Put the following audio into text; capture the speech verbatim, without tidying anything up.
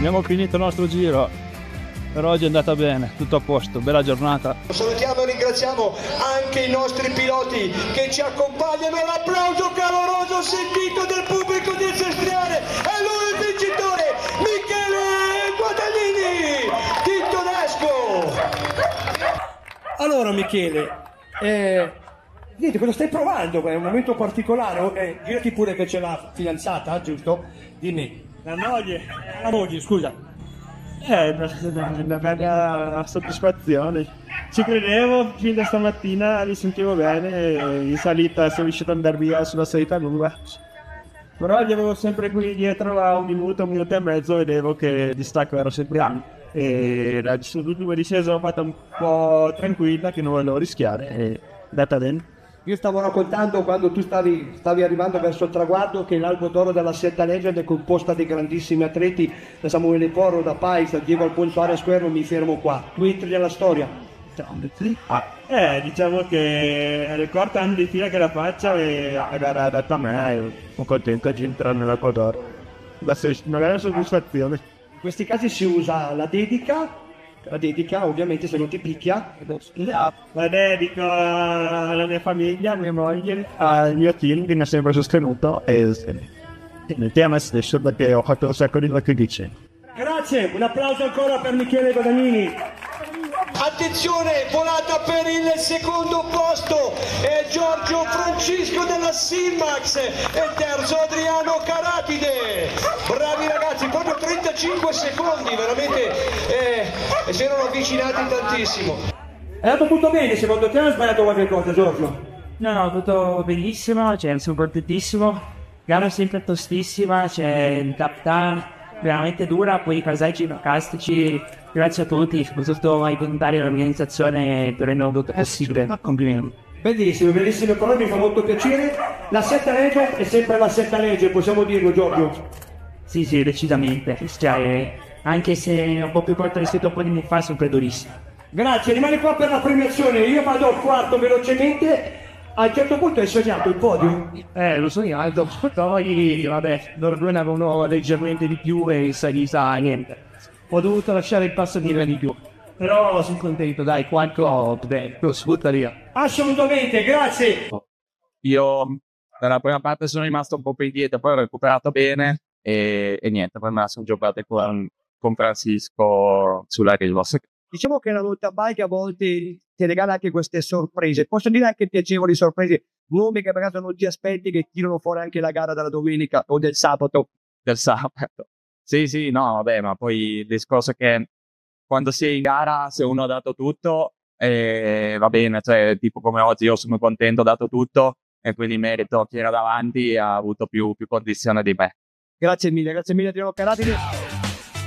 abbiamo finito il nostro giro. Per oggi è andata bene, tutto a posto, bella giornata. Salutiamo e ringraziamo anche i nostri piloti che ci accompagnano. L'applauso caloroso sentito del pubblico di Sestriere. È lui il vincitore, Michele Guadagnini, Tintonesco. Allora Michele, eh, niente, cosa stai provando? È un momento particolare, eh, girati pure che c'è la fidanzata, giusto? Dimmi. La moglie. La moglie, scusa. Eh, una bella soddisfazione. Ci credevo fin da stamattina, li sentivo bene, in salita sono riuscito ad andare via sulla salita lunga. Però li avevo sempre qui dietro a un minuto, un minuto e mezzo, vedevo che il distacco era sempre alto. E sull'ultima discesa l'ho fatta un po' tranquilla, che non volevo rischiare, e data bene. Io stavo raccontando quando tu stavi, stavi arrivando verso il traguardo che l'Albo d'Oro della Setta Legend è composta di grandissimi atleti, da Samuele Porro, da Pais, da Diego Alfonso Ares Guerro. Mi fermo qua. Tu entri nella storia. Ah, eh, diciamo che è il quarto anno di fila che la faccia e la gara data a me, sono contento di entrare nell'Albo d'Oro. Una grande soddisfazione. In questi casi si usa la dedica. La dedica, ovviamente, se non ti picchia. La dedico alla mia famiglia, a mia moglie, al mio team che mi ha sempre sostenuto e e a me stesso perché ho fatto un sacco di sacrifici. Grazie, un applauso ancora per Michele Guadagnini. Attenzione, volata per il secondo posto è Giorgio Francisco della Silmax e il terzo Adriano Caratide. Bravi ragazzi, proprio trentacinque secondi, veramente eh, si erano avvicinati tantissimo. È andato tutto bene, secondo te, o hai sbagliato qualche cosa, Giorgio? No, no, tutto benissimo, cioè sono contentissimo. Gara sempre tostissima, c'è il captain veramente dura, poi i paesaggi fantastici. Grazie a tutti, soprattutto ai volontari dell'organizzazione per renderlo tutto possibile. Complimenti. Bellissimo, bellissime parole, mi fa molto piacere. La Setta Legge è sempre la Setta Legge, possiamo dirlo, Giorgio? Sì, sì, decisamente. Cioè, anche se è un po' più corto rispetto a un po' di anni fa, sempre durissimo. Grazie, rimane qua per la premiazione. Io vado al quarto velocemente. A un certo punto hai sognato il podio? Eh, lo sognato. Poi, vabbè, loro due ne avevano leggermente di più e in salita niente. Ho dovuto lasciare il passo di di più. Però sono contento, dai, quanto beh, lo si butta via. Assolutamente, grazie. Io nella prima parte sono rimasto un po' più indietro, poi ho recuperato bene e, e niente, poi me la sono giocata con, con Francisco sulla riva. Diciamo che la mountain bike a volte ti regala anche queste sorprese, posso dire anche piacevoli sorprese, nomi che magari non ti aspetti, che tirano fuori anche la gara della domenica o del sabato. Del sabato. Sì, sì, no, vabbè, ma poi il discorso è che quando si è in gara, se uno ha dato tutto, eh, va bene, cioè tipo come oggi io sono contento, ho dato tutto e quindi merito chi era davanti ha avuto più, più condizione di me. Grazie mille, grazie mille Adriano Caratide.